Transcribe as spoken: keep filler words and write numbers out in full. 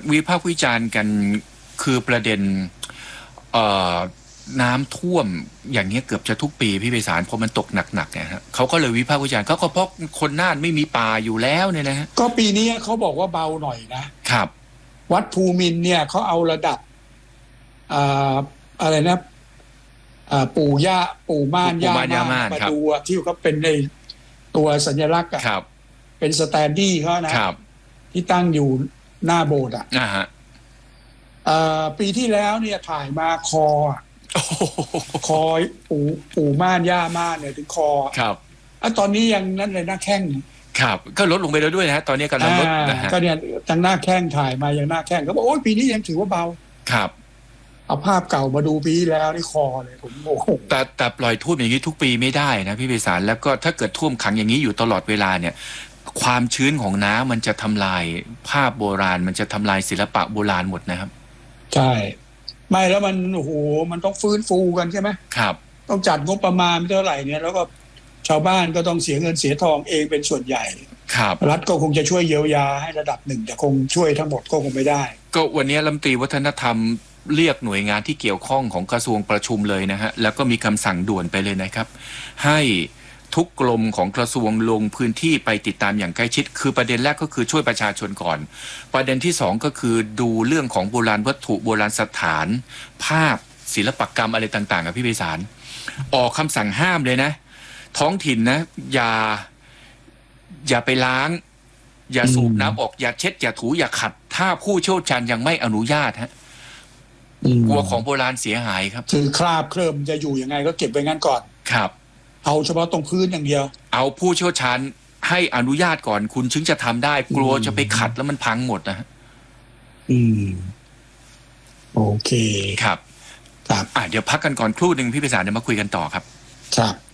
วิพากษ์วิจารณ์กันคือประเด็นเอ่อน้ำท่วมอย่างเงี้ยเกือบจะทุกปีพี่ไพศาลพอมันตกหนักๆเนี่ยฮะเขาก็เลยวิพากษ์วิจารณ์เขาก็เพราะคนน่านไม่มีป่าอยู่แล้วเนี่ยนะฮะก็ปีนี้เขาบอกว่าเบาหน่อยนะครับวัดภูมินทร์เนี่ยเขาเอาระดับอ่าอะไรนะอ่าปู่ย่าปู่ม่านย่าม่านมาดูที่เขาเป็นในตัวสัญลักษณ์อะเป็นสแตนดี้เขานะที่ตั้งอยู่หน้าโบสถ์อ่ะปีที่แล้วเนี่ยถ่ายมาคอคอปู่ปู่ม่านย่าม่านเนี่ยถึงคอครับอ่ะตอนนี้ยังนั่นเลยหน้าแข้งครับก็ลดลงไปแล้วด้วยนะฮะตอนนี้กำลังลดนะฮะก็เนี่ยทางหน้าแข้งถ่ายมาอย่างหน้าแข้งเขาบอกโอ้ยปีนี้ยังถือว่าเบาครับเอาภาพเก่ามาดูปีแล้วนี่คอเลยผมโอ้โหแต่แต่ปล่อยท่วมอย่างนี้ทุกปีไม่ได้นะพี่ไพศาลแล้วก็ถ้าเกิดท่วมขังอย่างนี้อยู่ตลอดเวลาเนี่ยความชื้นของน้ำมันจะทำลายภาพโบราณมันจะทำลายศิลปะโบราณหมดนะครับใช่ไม่แล้วมันโอ้โหมันต้องฟื้นฟูกันใช่ไหมครับต้องจัดงบประมาณเท่าไหร่เนี่ยแล้วก็ชาวบ้านก็ต้องเสียเงินเสียทองเองเป็นส่วนใหญ่ครับรัฐก็คงจะช่วยเยียวยาให้ระดับหนึ่งแต่คงช่วยทั้งหมดก็คงไม่ได้ก็วันนี้รัฐมนตรีวัฒนธรรมเรียกหน่วยงานที่เกี่ยวข้องของกระทรวงประชุมเลยนะฮะแล้วก็มีคำสั่งด่วนไปเลยนะครับให้ทุกกรมของกระทรวงลงพื้นที่ไปติดตามอย่างใกล้ชิดคือประเด็นแรกก็คือช่วยประชาชนก่อนประเด็นที่สองก็คือดูเรื่องของโบราณวัตถุโบราณสถานภาพศิลปกรรมอะไรต่างๆกับพี่ไพศาลออกคำสั่งห้ามเลยนะท้องถิ่นนะอย่าอย่าไปล้างอย่าสูบน้ำออกอย่าเช็ดอย่าถูอย่าขัดถ้าผู้เชี่ยวชาญยังไม่อนุญาตฮะกลัวของโบราณเสียหายครับคือคราบเคลิมจะอยู่ยังไงก็เก็บไว้งั้นก่อนครับเอาเฉพาะตรงพื้นอย่างเดียวเอาผู้เชี่ยวชาญให้อนุญาตก่อนคุณถึงจะทำได้กลัวจะไปขัดแล้วมันพังหมดนะฮะอืมโอเคครับครับอ่ะเดี๋ยวพักกันก่อนครู่หนึ่งพี่ไพศาลเดี๋ยวมาคุยกันต่อครับครับ